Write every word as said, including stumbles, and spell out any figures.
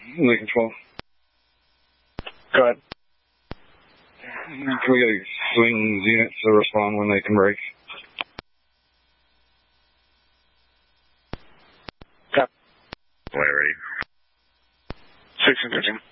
Lincoln twelve. Go ahead. Can we get a swing units to respond when they can break? Okay. Larry. sixteen fifteen.